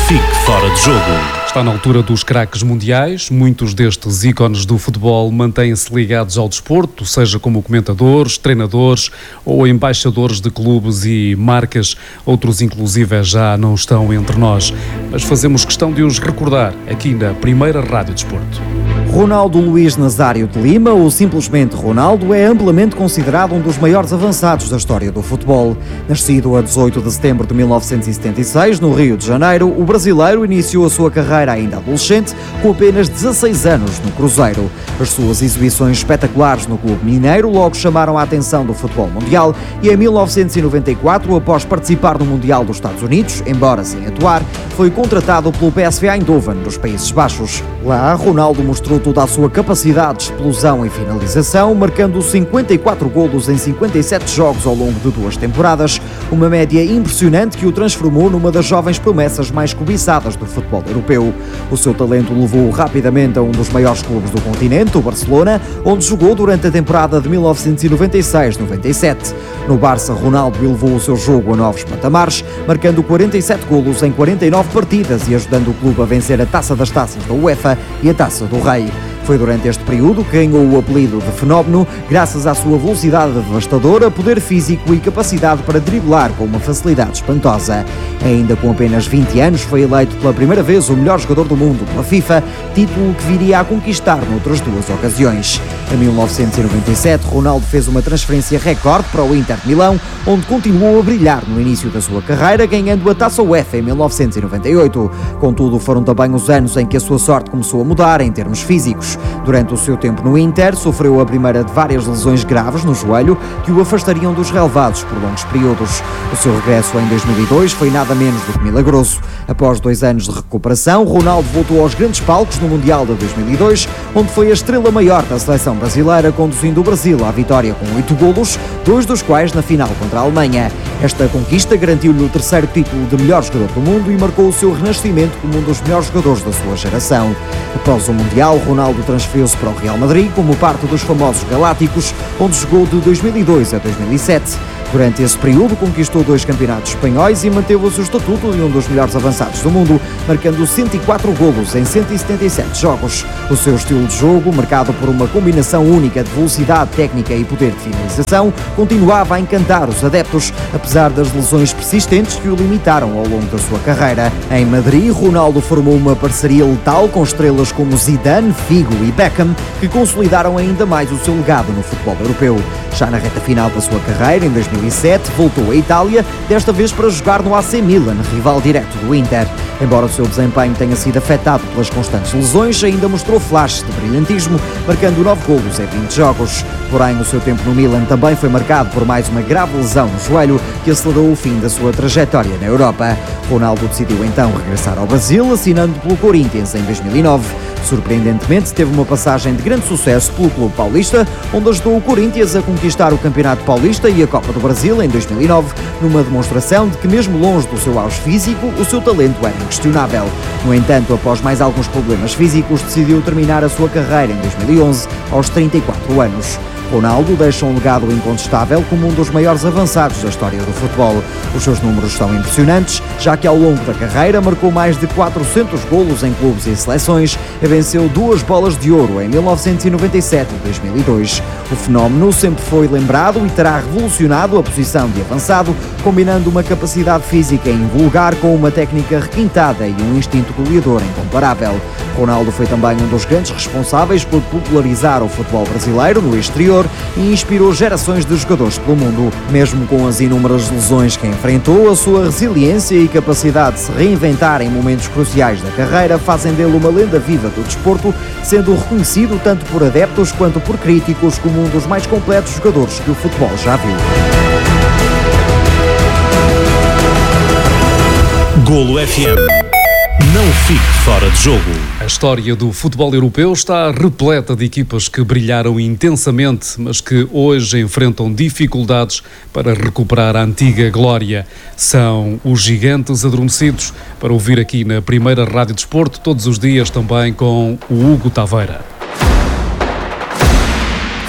fique fora de jogo. Está na altura dos craques mundiais. Muitos destes ícones do futebol mantêm-se ligados ao desporto, seja como comentadores, treinadores ou embaixadores de clubes e marcas. Outros, inclusive, já não estão entre nós. Mas fazemos questão de os recordar aqui na primeira Rádio Desporto. Ronaldo Luís Nazário de Lima, ou simplesmente Ronaldo, é amplamente considerado um dos maiores avançados da história do futebol. Nascido a 18 de setembro de 1976, no Rio de Janeiro, o brasileiro iniciou a sua carreira ainda adolescente, com apenas 16 anos no Cruzeiro. As suas exibições espetaculares no Clube Mineiro logo chamaram a atenção do futebol mundial e em 1994, após participar no Mundial dos Estados Unidos, embora sem atuar, foi contratado pelo PSV Eindhoven, dos Países Baixos. Lá, Ronaldo mostrou toda a sua capacidade de explosão e finalização, marcando 54 golos em 57 jogos ao longo de 2 temporadas, uma média impressionante que o transformou numa das jovens promessas mais cobiçadas do futebol europeu. O seu talento levou-o rapidamente a um dos maiores clubes do continente, o Barcelona, onde jogou durante a temporada de 1996-97. No Barça, Ronaldo elevou o seu jogo a novos patamares, marcando 47 golos em 49 partidas e ajudando o clube a vencer a Taça das Taças da UEFA e a Taça do Rei. Foi durante este período que ganhou o apelido de Fenómeno, graças à sua velocidade devastadora, poder físico e capacidade para driblar com uma facilidade espantosa. Ainda com apenas 20 anos, foi eleito pela primeira vez o melhor jogador do mundo pela FIFA, título que viria a conquistar noutras 2 ocasiões. Em 1997, Ronaldo fez uma transferência recorde para o Inter de Milão, onde continuou a brilhar no início da sua carreira, ganhando a Taça UEFA em 1998. Contudo, foram também os anos em que a sua sorte começou a mudar em termos físicos. Durante o seu tempo no Inter, sofreu a primeira de várias lesões graves no joelho que o afastariam dos relevados por longos períodos. O seu regresso em 2002 foi nada menos do que milagroso. Após 2 anos de recuperação, Ronaldo voltou aos grandes palcos no Mundial de 2002, onde foi a estrela maior da seleção brasileira, conduzindo o Brasil à vitória com 8 golos, 2 dos quais na final contra a Alemanha. Esta conquista garantiu-lhe o 3º título de melhor jogador do mundo e marcou o seu renascimento como um dos melhores jogadores da sua geração. Após o Mundial, Ronaldo transferiu-se para o Real Madrid como parte dos famosos Galácticos, onde jogou de 2002 a 2007. Durante esse período, conquistou 2 campeonatos espanhóis e manteve o seu estatuto de um dos melhores avançados do mundo, marcando 104 golos em 177 jogos. O seu estilo de jogo, marcado por uma combinação única de velocidade, técnica e poder de finalização, continuava a encantar os adeptos, apesar das lesões persistentes que o limitaram ao longo da sua carreira. Em Madrid, Ronaldo formou uma parceria letal com estrelas como Zidane, Figo e Beckham, que consolidaram ainda mais o seu legado no futebol europeu. Já na reta final da sua carreira, em 2007, voltou à Itália, desta vez para jogar no AC Milan, rival direto do Inter. Embora o seu desempenho tenha sido afetado pelas constantes lesões, ainda mostrou flashes de brilhantismo, marcando 9 golos em 20 jogos. Porém, o seu tempo no Milan também foi marcado por mais uma grave lesão no joelho, que acelerou o fim da sua trajetória na Europa. Ronaldo decidiu então regressar ao Brasil, assinando pelo Corinthians em 2009. Surpreendentemente, teve uma passagem de grande sucesso pelo Clube Paulista, onde ajudou o Corinthians a conquistar o Campeonato Paulista e a Copa do Brasil em 2009, numa demonstração de que, mesmo longe do seu auge físico, o seu talento era inquestionável. No entanto, após mais alguns problemas físicos, decidiu terminar a sua carreira em 2011, aos 34 anos. Ronaldo deixa um legado incontestável como um dos maiores avançados da história do futebol. Os seus números são impressionantes, já que ao longo da carreira marcou mais de 400 golos em clubes e seleções e venceu 2 bolas de ouro em 1997 e 2002. O fenómeno sempre foi lembrado e terá revolucionado a posição de avançado, combinando uma capacidade física invulgar com uma técnica requintada e um instinto goleador incomparável. Ronaldo foi também um dos grandes responsáveis por popularizar o futebol brasileiro no exterior e inspirou gerações de jogadores pelo mundo. Mesmo com as inúmeras lesões que enfrentou, a sua resiliência e capacidade de se reinventar em momentos cruciais da carreira fazem dele uma lenda viva do desporto, sendo reconhecido tanto por adeptos quanto por críticos como um dos mais completos jogadores que o futebol já viu. Golo FM. Não fique fora de jogo. A história do futebol europeu está repleta de equipas que brilharam intensamente, mas que hoje enfrentam dificuldades para recuperar a antiga glória. São os gigantes adormecidos, para ouvir aqui na primeira Rádio Desporto, todos os dias também com o Hugo Taveira.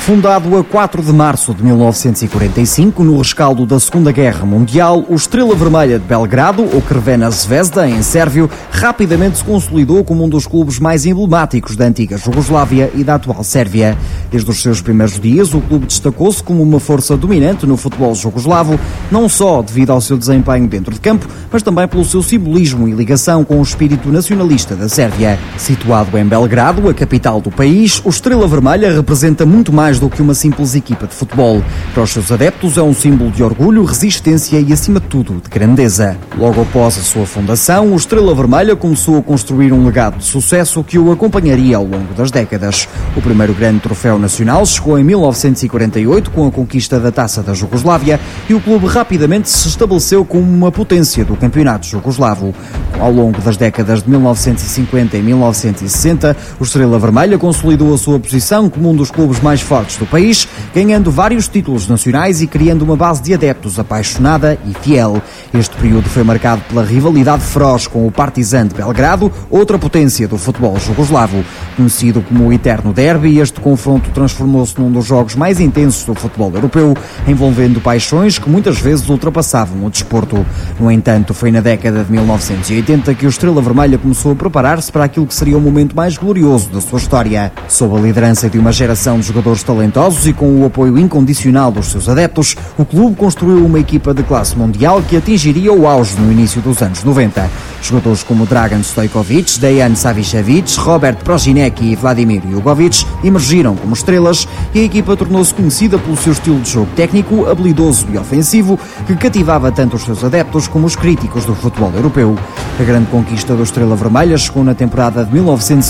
Fundado a 4 de março de 1945, no rescaldo da Segunda Guerra Mundial, o Estrela Vermelha de Belgrado, ou Crvena Zvezda em sérvio, rapidamente se consolidou como um dos clubes mais emblemáticos da antiga Jugoslávia e da atual Sérvia. Desde os seus primeiros dias, o clube destacou-se como uma força dominante no futebol jugoslavo, não só devido ao seu desempenho dentro de campo, mas também pelo seu simbolismo e ligação com o espírito nacionalista da Sérvia. Situado em Belgrado, a capital do país, o Estrela Vermelha representa muito mais do que uma simples equipa de futebol. Para os seus adeptos é um símbolo de orgulho, resistência e, acima de tudo, de grandeza. Logo após a sua fundação, o Estrela Vermelha começou a construir um legado de sucesso que o acompanharia ao longo das décadas. O primeiro grande troféu nacional chegou em 1948 com a conquista da Taça da Jugoslávia e o clube rapidamente se estabeleceu como uma potência do campeonato jugoslavo. Ao longo das décadas de 1950 e 1960, o Estrela Vermelha consolidou a sua posição como um dos clubes mais fortes do país, ganhando vários títulos nacionais e criando uma base de adeptos apaixonada e fiel. Este período foi marcado pela rivalidade feroz com o Partizan de Belgrado, outra potência do futebol jugoslavo. Conhecido como o Eterno Derby, este confronto transformou-se num dos jogos mais intensos do futebol europeu, envolvendo paixões que muitas vezes ultrapassavam o desporto. No entanto, foi na década de 1980 que o Estrela Vermelha começou a preparar-se para aquilo que seria o momento mais glorioso da sua história. Sob a liderança de uma geração de jogadores talentosos e com o apoio incondicional dos seus adeptos, o clube construiu uma equipa de classe mundial que atingiria o auge no início dos anos 90. Jogadores como Dragan Stojkovic, Dejan Savicevic, Robert Prosinecki e Vladimir Jugovic emergiram como estrelas e a equipa tornou-se conhecida pelo seu estilo de jogo técnico, habilidoso e ofensivo, que cativava tanto os seus adeptos como os críticos do futebol europeu. A grande conquista do Estrela Vermelha chegou na temporada de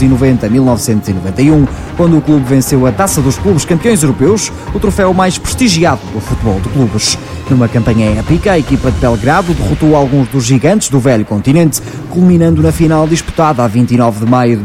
1990-1991, quando o clube venceu a Taça dos Clubes Campeões Europeus, o troféu mais prestigiado do futebol de clubes. Numa campanha épica, a equipa de Belgrado derrotou alguns dos gigantes do velho continente, culminando na final disputada a 29 de maio de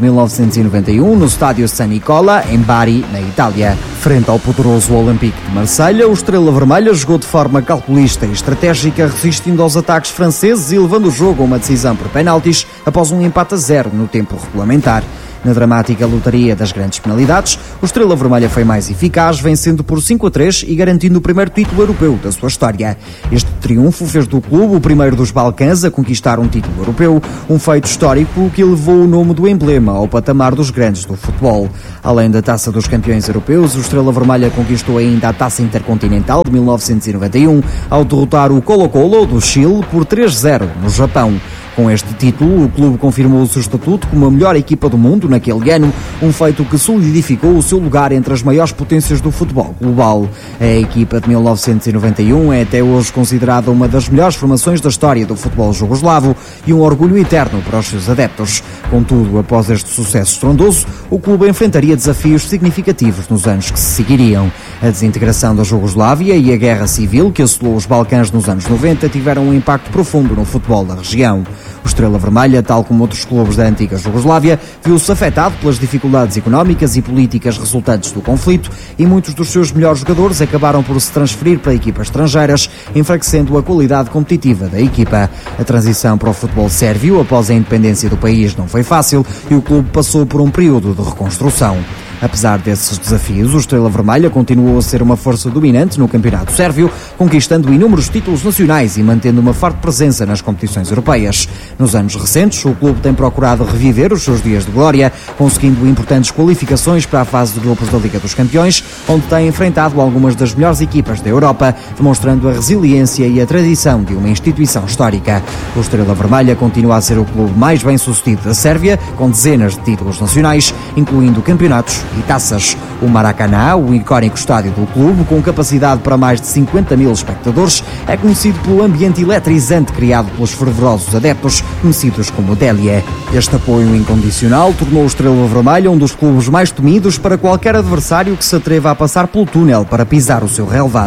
1991 no estádio San Nicola, em Bari, na Itália. Frente ao poderoso Olympique de Marselha, o Estrela Vermelha jogou de forma calculista e estratégica, resistindo aos ataques franceses e levando o jogo a uma decisão por penaltis após um empate a 0 no tempo regulamentar. Na dramática lotaria das grandes penalidades, o Estrela Vermelha foi mais eficaz, vencendo por 5-3 e garantindo o primeiro título europeu da sua história. Este triunfo fez do clube o primeiro dos Balcãs a conquistar um título europeu, um feito histórico que elevou o nome do emblema ao patamar dos grandes do futebol. Além da Taça dos Campeões Europeus, o Estrela Vermelha conquistou ainda a Taça Intercontinental de 1991, ao derrotar o Colo-Colo do Chile por 3-0 no Japão. Com este título, o clube confirmou o seu estatuto como a melhor equipa do mundo naquele ano, um feito que solidificou o seu lugar entre as maiores potências do futebol global. A equipa de 1991 é até hoje considerada uma das melhores formações da história do futebol jugoslavo e um orgulho eterno para os seus adeptos. Contudo, após este sucesso estrondoso, o clube enfrentaria desafios significativos nos anos que se seguiriam. A desintegração da Jugoslávia e a guerra civil que assolou os Balcãs nos anos 90 tiveram um impacto profundo no futebol da região. O Estrela Vermelha, tal como outros clubes da antiga Jugoslávia, viu-se afetado pelas dificuldades económicas e políticas resultantes do conflito e muitos dos seus melhores jogadores acabaram por se transferir para equipas estrangeiras, enfraquecendo a qualidade competitiva da equipa. A transição para o futebol sérvio após a independência do país não foi fácil e o clube passou por um período de reconstrução. Apesar desses desafios, o Estrela Vermelha continuou a ser uma força dominante no campeonato sérvio, conquistando inúmeros títulos nacionais e mantendo uma forte presença nas competições europeias. Nos anos recentes, o clube tem procurado reviver os seus dias de glória, conseguindo importantes qualificações para a fase de grupos da Liga dos Campeões, onde tem enfrentado algumas das melhores equipas da Europa, demonstrando a resiliência e a tradição de uma instituição histórica. O Estrela Vermelha continua a ser o clube mais bem-sucedido da Sérvia, com dezenas de títulos nacionais, incluindo campeonatos e taças. O Maracanã, o icónico estádio do clube, com capacidade para mais de 50 mil espectadores, é conhecido pelo ambiente eletrizante criado pelos fervorosos adeptos, conhecidos como Delie. Este apoio incondicional tornou o Estrela Vermelha um dos clubes mais temidos para qualquer adversário que se atreva a passar pelo túnel para pisar o seu relvado.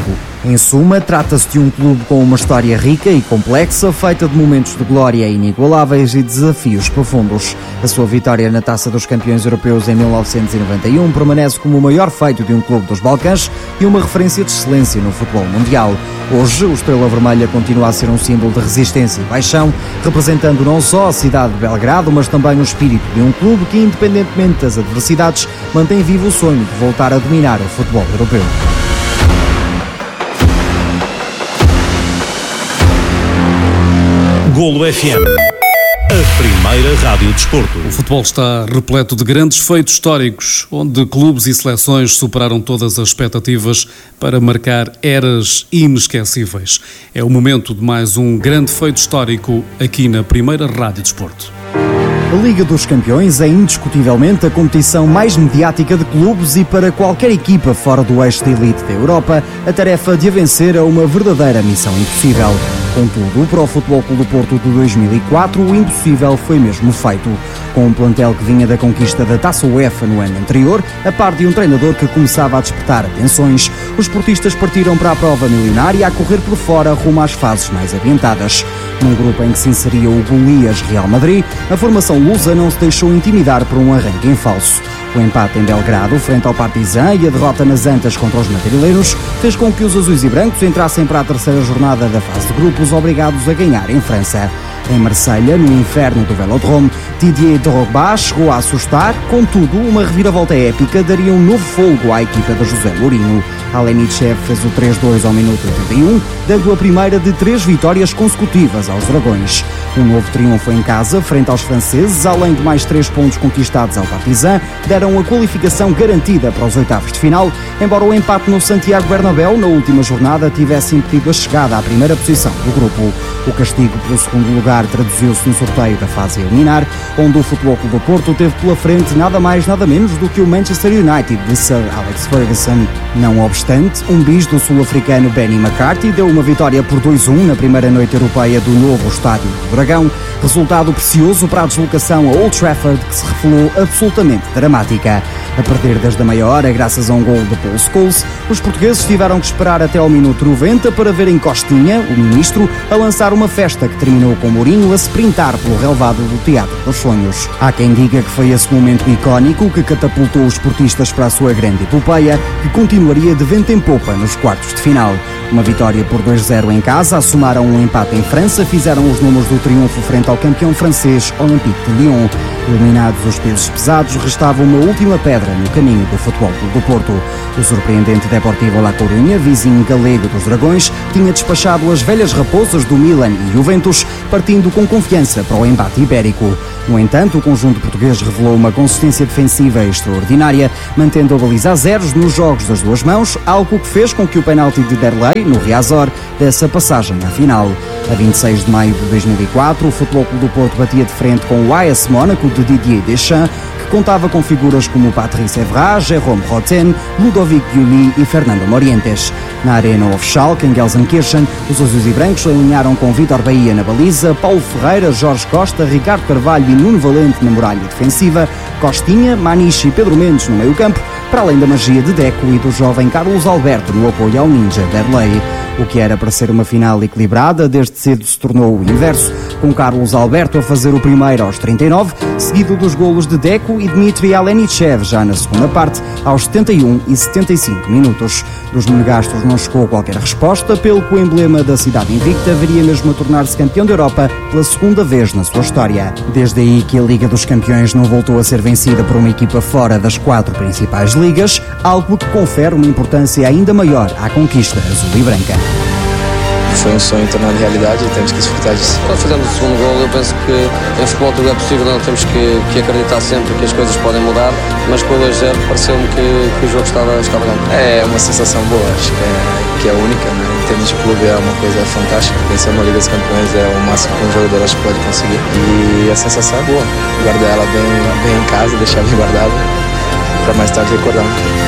Em suma, trata-se de um clube com uma história rica e complexa, feita de momentos de glória inigualáveis e desafios profundos. A sua vitória na Taça dos Campeões Europeus em 1991 permanece como o maior feito de um clube dos Balcãs e uma referência de excelência no futebol mundial. Hoje, o Estrela Vermelha continua a ser um símbolo de resistência e paixão, representando não só a cidade de Belgrado, mas também o espírito de um clube que, independentemente das adversidades, mantém vivo o sonho de voltar a dominar o futebol europeu. Golo FM, a primeira rádio desporto. O futebol está repleto de grandes feitos históricos, onde clubes e seleções superaram todas as expectativas para marcar eras inesquecíveis. É o momento de mais um grande feito histórico aqui na primeira rádio desporto. A Liga dos Campeões é indiscutivelmente a competição mais mediática de clubes e para qualquer equipa fora do eixo de elite da Europa, a tarefa de a vencer é uma verdadeira missão impossível. Contudo, para o Futebol Clube do Porto de 2004, o impossível foi mesmo feito. Com um plantel que vinha da conquista da Taça UEFA no ano anterior, a par de um treinador que começava a despertar atenções, os portistas partiram para a prova milionária a correr por fora rumo às fases mais adiantadas. Num grupo em que se inseria o Golias Real Madrid, a formação lusa não se deixou intimidar por um arranque em falso. O empate em Belgrado, frente ao Partizan, e a derrota nas Antas contra os madrilenos fez com que os azuis e brancos entrassem para a terceira jornada da fase de grupos, obrigados a ganhar em França. Em Marselha, no inferno do Velodrome, Didier Drogba chegou a assustar, contudo, uma reviravolta épica daria um novo fôlego à equipa de José Mourinho. Alenichev fez o 3-2 ao minuto 81, dando a primeira de 3 vitórias consecutivas aos Dragões. Um novo triunfo em casa, frente aos franceses, além de mais 3 pontos conquistados ao Partizan, deram a qualificação garantida para os oitavos de final, embora o empate no Santiago Bernabéu na última jornada tivesse impedido a chegada à primeira posição do grupo. O castigo pelo segundo lugar traduziu-se no sorteio da fase a eliminar, onde o Futebol Clube do Porto teve pela frente nada mais nada menos do que o Manchester United de Sir Alex Ferguson. Não obstante, um bis do sul-africano Benny McCarthy deu uma vitória por 2-1 na primeira noite europeia do novo estádio do Dragão, resultado precioso para a deslocação a Old Trafford, que se revelou absolutamente dramática. A perder desde a meia hora, graças a um gol de Paul Scholes, os portugueses tiveram que esperar até ao minuto 90 para verem Costinha, o ministro, a lançar uma festa que terminou com Mourinho a sprintar pelo relvado do Teatro dos Sonhos. Há quem diga que foi esse momento icónico que catapultou os portistas para a sua grande epopeia, que continuaria de vento em popa nos quartos de final. Uma vitória por 2-0 em casa, assomaram um empate em França, fizeram os números do triunfo frente ao campeão francês Olympique de Lyon. Eliminados os pesos pesados, restava uma última pedra no caminho do Futebol Clube do Porto. O surpreendente Deportivo La Coruña, vizinho galego dos Dragões, tinha despachado as velhas raposas do Milan e Juventus, partindo com confiança para o embate ibérico. No entanto, o conjunto português revelou uma consistência defensiva extraordinária, mantendo a baliza a zeros nos jogos das duas mãos, algo que fez com que o penalti de Derlei, no Riazor, desse a passagem à final. A 26 de maio de 2004, o Futebol Clube do Porto batia de frente com o AS Mónaco de Didier Deschamps, que contava com figuras como Patrice Evra, Jérôme Rotten, Ludovic Giuly e Fernando Morientes. Na Arena Hofschalk, em Gelsenkirchen, os azuis e brancos alinharam com Vítor Bahia na baliza, Paulo Ferreira, Jorge Costa, Ricardo Carvalho e Nuno Valente na muralha defensiva, Costinha, Maniche e Pedro Mendes no meio-campo, para além da magia de Deco e do jovem Carlos Alberto no apoio ao Ninja Derlei. O que era para ser uma final equilibrada, desde cedo se tornou o inverso, com Carlos Alberto a fazer o primeiro aos 39, seguido dos golos de Deco e Dmitry Alenichev já na segunda parte, aos 71 e 75 minutos. Dos monegastos não chegou qualquer resposta, pelo que o emblema da cidade invicta viria mesmo a tornar-se campeão da Europa pela segunda vez na sua história. Desde aí que a Liga dos Campeões não voltou a ser vencida por uma equipa fora das 4 principais ligas, algo que confere uma importância ainda maior à conquista azul e branca. Foi um sonho tornado realidade e temos que desfrutar disso. Quando fizemos o segundo gol, eu penso que em futebol tudo é possível, não temos que acreditar sempre que as coisas podem mudar, mas com o 2-0 pareceu-me que o jogo estava ganho. É uma sensação boa, acho que é única, né? Em termos de clube é uma coisa fantástica, vencer uma Liga dos Campeões é o máximo que um jogador acho que pode conseguir e a sensação é boa, guardar ela bem em casa, deixar bem guardada para mais tarde recordar.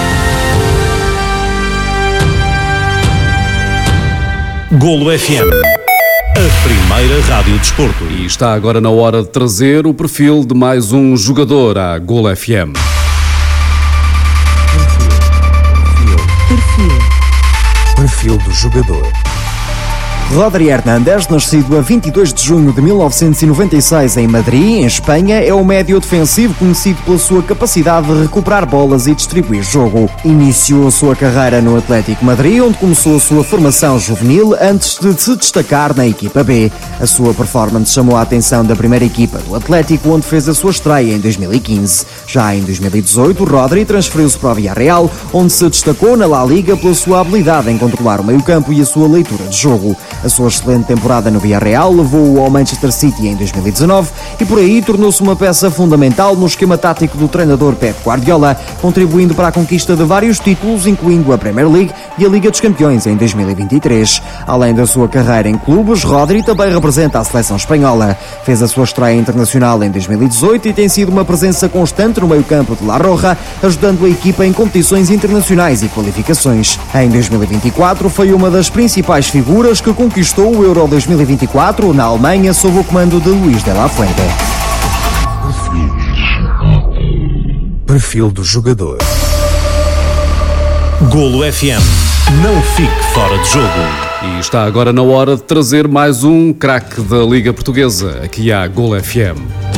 Golo FM, a primeira rádio desporto. E está agora na hora de trazer o perfil de mais um jogador à Golo FM. Perfil. Perfil do jogador. Rodri Hernández, nascido a 22 de junho de 1996 em Madrid, em Espanha, é um médio defensivo conhecido pela sua capacidade de recuperar bolas e distribuir jogo. Iniciou a sua carreira no Atlético Madrid, onde começou a sua formação juvenil antes de se destacar na equipa B. A sua performance chamou a atenção da primeira equipa do Atlético, onde fez a sua estreia em 2015. Já em 2018, Rodri transferiu-se para o Villarreal, onde se destacou na La Liga pela sua habilidade em controlar o meio-campo e a sua leitura de jogo. A sua excelente temporada no Villarreal levou-o ao Manchester City em 2019 e por aí tornou-se uma peça fundamental no esquema tático do treinador Pep Guardiola, contribuindo para a conquista de vários títulos, incluindo a Premier League e a Liga dos Campeões em 2023. Além da sua carreira em clubes, Rodri também representa a seleção espanhola. Fez a sua estreia internacional em 2018 e tem sido uma presença constante no meio-campo de La Roja, ajudando a equipa em competições internacionais e qualificações. Em 2024 foi uma das principais figuras que conquistou o Euro 2024 na Alemanha sob o comando de Luís de la Fuente. Perfil do jogador. Golo FM. Não fique fora de jogo. E está agora na hora de trazer mais um craque da Liga Portuguesa. Aqui há Golo FM.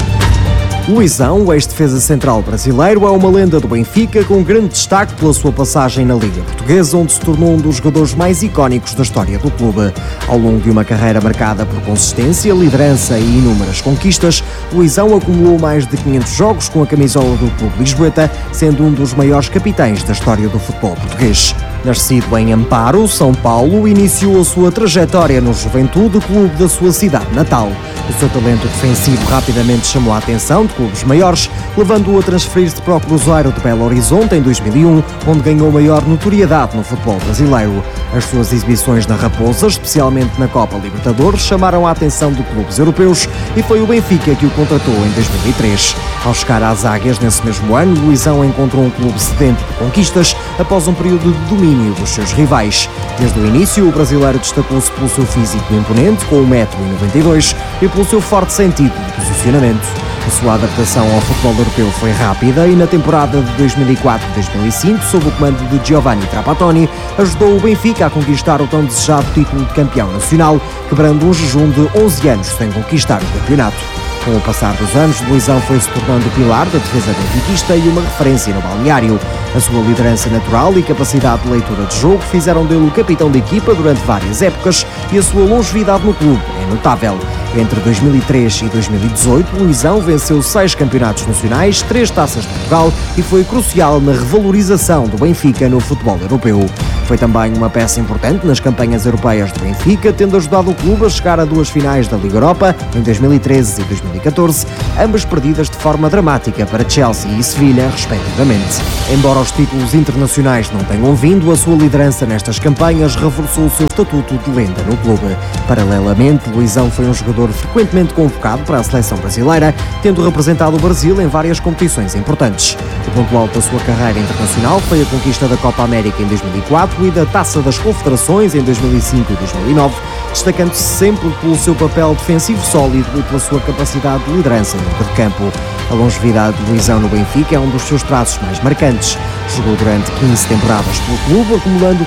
Luizão, o ex-defesa central brasileiro, é uma lenda do Benfica com grande destaque pela sua passagem na Liga Portuguesa, onde se tornou um dos jogadores mais icónicos da história do clube. Ao longo de uma carreira marcada por consistência, liderança e inúmeras conquistas, Luizão acumulou mais de 500 jogos com a camisola do clube lisboeta, sendo um dos maiores capitães da história do futebol português. Nascido em Amparo, São Paulo, iniciou a sua trajetória no Juventude, clube da sua cidade natal. O seu talento defensivo rapidamente chamou a atenção de clubes maiores, levando-o a transferir-se para o Cruzeiro de Belo Horizonte em 2001, onde ganhou maior notoriedade no futebol brasileiro. As suas exibições na Raposa, especialmente na Copa Libertadores, chamaram a atenção de clubes europeus e foi o Benfica que o contratou em 2003. Ao chegar às Águias nesse mesmo ano, Luizão encontrou um clube sedento de conquistas após um período de domínio dos seus rivais. Desde o início, o brasileiro destacou-se pelo seu físico imponente, com 1,92 m, e pelo seu forte sentido de posicionamento. A sua adaptação ao futebol europeu foi rápida e na temporada de 2004-2005, sob o comando de Giovanni Trapattoni, ajudou o Benfica a conquistar o tão desejado título de campeão nacional, quebrando um jejum de 11 anos sem conquistar o campeonato. Com o passar dos anos, Luizão foi-se tornando o pilar da defesa benfiquista e uma referência no balneário. A sua liderança natural e capacidade de leitura de jogo fizeram dele o capitão da equipa durante várias épocas e a sua longevidade no clube é notável. Entre 2003 e 2018, Luizão venceu 6 campeonatos nacionais, 3 taças de Portugal e foi crucial na revalorização do Benfica no futebol europeu. Foi também uma peça importante nas campanhas europeias do Benfica, tendo ajudado o clube a chegar a 2 finais da Liga Europa em 2013 e 2014, ambas perdidas de forma dramática para Chelsea e Sevilha, respectivamente. Embora os títulos internacionais não tenham vindo, a sua liderança nestas campanhas reforçou o seu estatuto de lenda no clube. Paralelamente, Luizão foi um jogador frequentemente convocado para a seleção brasileira, tendo representado o Brasil em várias competições importantes. O ponto alto da sua carreira internacional foi a conquista da Copa América em 2004 e da Taça das Confederações em 2005 e 2009, destacando-se sempre pelo seu papel defensivo sólido e pela sua capacidade de liderança dentro de campo. A longevidade de Luizão no Benfica é um dos seus traços mais marcantes. Jogou durante 15 temporadas pelo clube, acumulando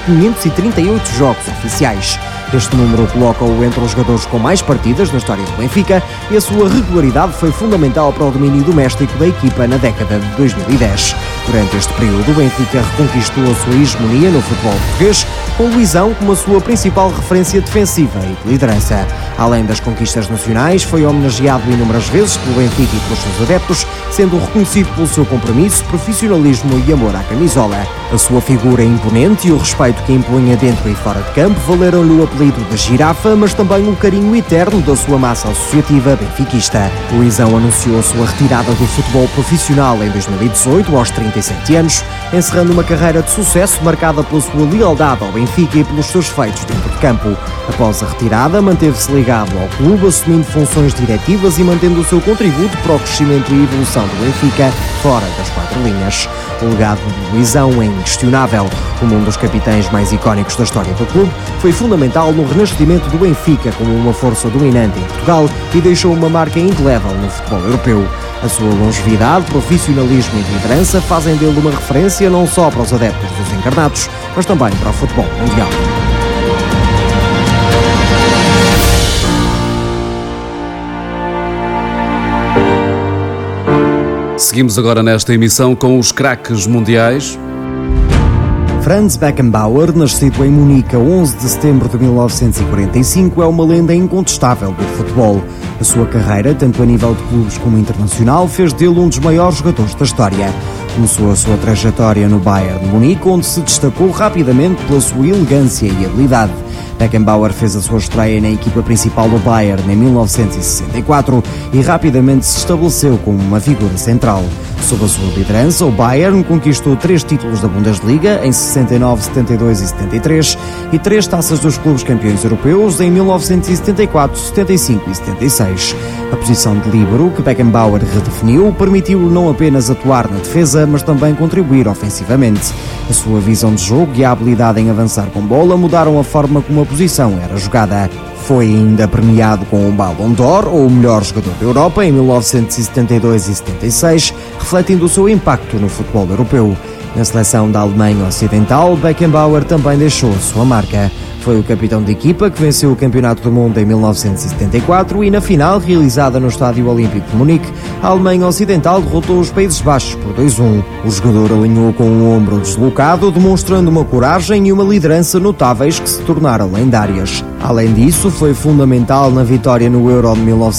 538 jogos oficiais. Este número coloca-o entre os jogadores com mais partidas na história do Benfica e a sua regularidade foi fundamental para o domínio doméstico da equipa na década de 2010. Durante este período, o Benfica reconquistou a sua hegemonia no futebol português, com Luizão como a sua principal referência defensiva e de liderança. Além das conquistas nacionais, foi homenageado inúmeras vezes pelo Benfica e pelos seus adeptos, sendo reconhecido pelo seu compromisso, profissionalismo e amor à camisola. A sua figura imponente e o respeito que impunha dentro e fora de campo valeram-lhe o apelido de Girafa, mas também o carinho eterno da sua massa associativa benfiquista. Luizão anunciou a sua retirada do futebol profissional em 2018, aos 37 anos, encerrando uma carreira de sucesso marcada pela sua lealdade ao Benfica e pelos seus feitos dentro de campo. Após a retirada, manteve-se ligado ao clube, assumindo funções diretivas e mantendo o seu contributo para o crescimento e evolução do Benfica fora das 4 linhas. O legado de Luizão é inquestionável. Como um dos capitães mais icónicos da história do clube, foi fundamental no renascimento do Benfica como uma força dominante em Portugal e deixou uma marca indelével no futebol europeu. A sua longevidade, profissionalismo e liderança fazem dele uma referência não só para os adeptos dos encarnados, mas também para o futebol mundial. Seguimos agora nesta emissão com os craques mundiais. Franz Beckenbauer, nascido em Munique a 11 de setembro de 1945, é uma lenda incontestável do futebol. A sua carreira, tanto a nível de clubes como internacional, fez dele um dos maiores jogadores da história. Começou a sua trajetória no Bayern de Munique, onde se destacou rapidamente pela sua elegância e habilidade. Beckenbauer fez a sua estreia na equipa principal do Bayern em 1964 e rapidamente se estabeleceu como uma figura central. Sob a sua liderança, o Bayern conquistou 3 títulos da Bundesliga em 69, 72 e 73 e 3 taças dos clubes campeões europeus em 1974, 75 e 76. A posição de líbero que Beckenbauer redefiniu permitiu-lhe não apenas atuar na defesa, mas também contribuir ofensivamente. A sua visão de jogo e a habilidade em avançar com bola mudaram a forma como a posição era jogada. Foi ainda premiado com o Ballon d'Or, ou o melhor jogador da Europa, em 1972 e 76, refletindo o seu impacto no futebol europeu. Na seleção da Alemanha Ocidental, Beckenbauer também deixou a sua marca. Foi o capitão de equipa que venceu o Campeonato do Mundo em 1974 e na final, realizada no Estádio Olímpico de Munique, a Alemanha Ocidental derrotou os Países Baixos por 2-1. O jogador alinhou com o ombro deslocado, demonstrando uma coragem e uma liderança notáveis que se tornaram lendárias. Além disso, foi fundamental na vitória no Euro de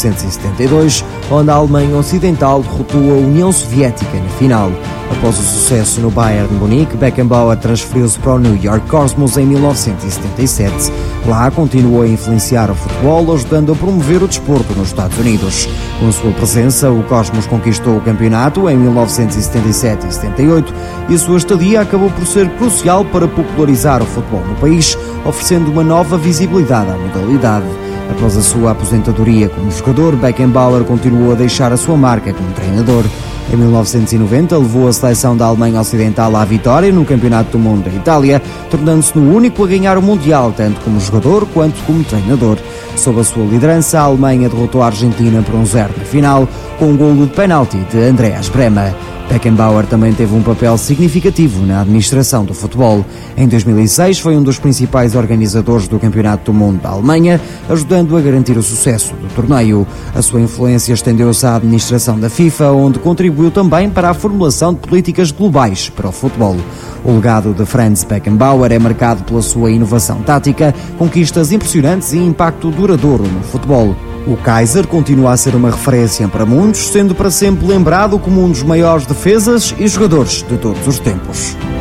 1972, onde a Alemanha Ocidental derrotou a União Soviética na final. Após o sucesso no Bayern de Munique, Beckenbauer transferiu-se para o New York Cosmos em 1977. Lá continuou a influenciar o futebol, ajudando a promover o desporto nos Estados Unidos. Com a sua presença, o Cosmos conquistou o campeonato em 1977 e 78 e a sua estadia acabou por ser crucial para popularizar o futebol no país, oferecendo uma nova visibilidade à modalidade. Após a sua aposentadoria como jogador, Beckenbauer continuou a deixar a sua marca como treinador. Em 1990, levou a seleção da Alemanha Ocidental à vitória no Campeonato do Mundo da Itália, tornando-se no único a ganhar o Mundial, tanto como jogador quanto como treinador. Sob a sua liderança, a Alemanha derrotou a Argentina por 1-0 na final, com um golo de penalti de Andreas Brehme. Beckenbauer também teve um papel significativo na administração do futebol. Em 2006 foi um dos principais organizadores do Campeonato do Mundo da Alemanha, ajudando a garantir o sucesso do torneio. A sua influência estendeu-se à administração da FIFA, onde contribuiu também para a formulação de políticas globais para o futebol. O legado de Franz Beckenbauer é marcado pela sua inovação tática, conquistas impressionantes e impacto duradouro no futebol. O Kaiser continua a ser uma referência para muitos, sendo para sempre lembrado como um dos maiores defesas e jogadores de todos os tempos.